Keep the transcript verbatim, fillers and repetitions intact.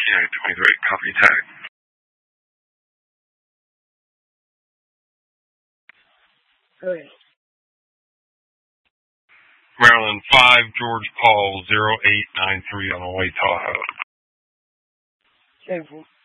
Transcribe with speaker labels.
Speaker 1: Yeah, twenty-three, copy tag.
Speaker 2: Okay.
Speaker 1: Maryland five, George Paul, zero eight nine three on the way Tahoe.
Speaker 2: Shameful.